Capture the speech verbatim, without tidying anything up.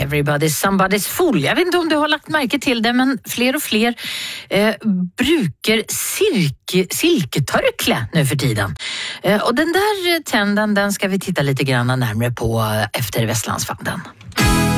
Everybody's somebody's fool. Jag vet inte om du har lagt märke till det, men fler och fler eh, brukar silke, silketörkla nu för tiden. Eh, och den där trenden, den ska vi titta lite grann närmare på efter Västlandsfallen.